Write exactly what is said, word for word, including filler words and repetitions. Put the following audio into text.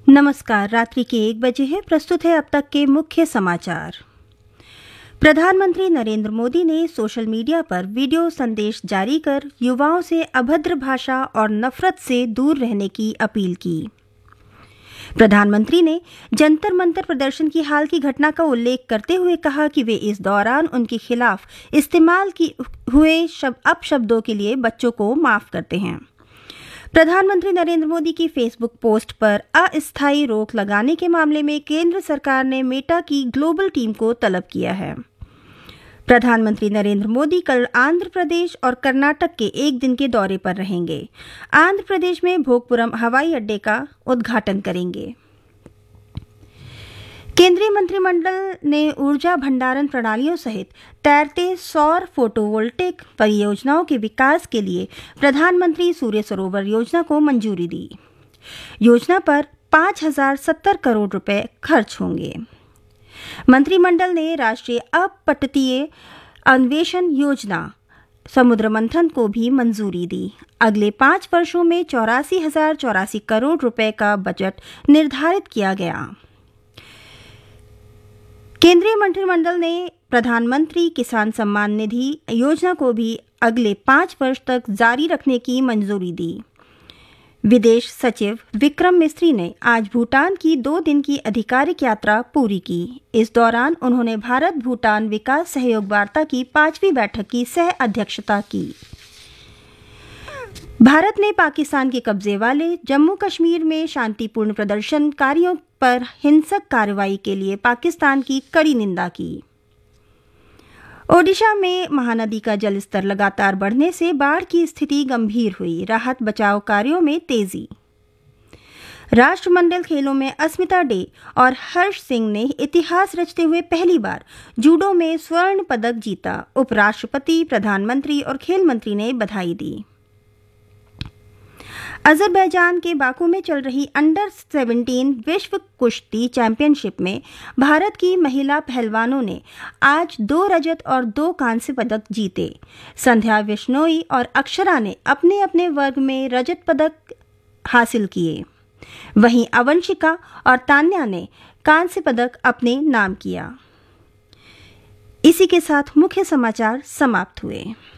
नमस्कार। रात्रि के एक बजे है। प्रस्तुत है अब तक के मुख्य समाचार। प्रधानमंत्री नरेंद्र मोदी ने सोशल मीडिया पर वीडियो संदेश जारी कर युवाओं से अभद्र भाषा और नफरत से दूर रहने की अपील की। प्रधानमंत्री ने जंतर मंतर प्रदर्शन की हाल की घटना का उल्लेख करते हुए कहा कि वे इस दौरान उनके खिलाफ इस्तेमाल की हुए शब, अपशब्दों के लिए बच्चों को माफ करते हैं। प्रधानमंत्री नरेंद्र मोदी की फेसबुक पोस्ट पर अस्थायी रोक लगाने के मामले में केंद्र सरकार ने मेटा की ग्लोबल टीम को तलब किया है। प्रधानमंत्री नरेंद्र मोदी कल आंध्र प्रदेश और कर्नाटक के एक दिन के दौरे पर रहेंगे। आंध्र प्रदेश में भोगपुरम हवाई अड्डे का उद्घाटन करेंगे। केंद्रीय मंत्रिमंडल ने ऊर्जा भंडारण प्रणालियों सहित तैरते सौर फोटोवोल्टेक परियोजनाओं के विकास के लिए प्रधानमंत्री सूर्य सरोवर योजना को मंजूरी दी। योजना पर पाँच हजार सत्तर करोड़ रुपए खर्च होंगे। मंत्रिमंडल ने राष्ट्रीय अपतटीय अन्वेषण योजना समुद्र मंथन को भी मंजूरी दी। अगले पाँच वर्षों में चौरासी हजार चौरासी करोड़ रुपए का बजट निर्धारित किया गया। केंद्रीय मंत्रिमंडल ने प्रधानमंत्री किसान सम्मान निधि योजना को भी अगले पाँच वर्ष तक जारी रखने की मंजूरी दी। विदेश सचिव विक्रम मिस्री ने आज भूटान की दो दिन की आधिकारिक यात्रा पूरी की। इस दौरान उन्होंने भारत भूटान विकास सहयोग वार्ता की पांचवी बैठक की सह अध्यक्षता की। भारत ने पाकिस्तान के कब्जे वाले जम्मू कश्मीर में शांतिपूर्ण प्रदर्शनकारियों पर हिंसक कार्रवाई के लिए पाकिस्तान की कड़ी निंदा की। ओडिशा में महानदी का जलस्तर लगातार बढ़ने से बाढ़ की स्थिति गंभीर हुई। राहत बचाव कार्यों में तेजी। राष्ट्रमंडल खेलों में अस्मिता डे और हर्ष सिंह ने इतिहास रचते हुए पहली बार जूडो में स्वर्ण पदक जीता। उपराष्ट्रपति, प्रधानमंत्री और खेल मंत्री ने बधाई दी। अजरबैजान के बाकू में चल रही अंडर सत्रह विश्व कुश्ती चैंपियनशिप में भारत की महिला पहलवानों ने आज दो रजत और दो कांस्य पदक जीते। संध्या बिश्नोई और अक्षरा ने अपने अपने वर्ग में रजत पदक हासिल किए। वहीं अवंशिका और तान्या ने कांस्य पदक अपने नाम किया। इसी के साथ मुख्य समाचार समाप्त हुए।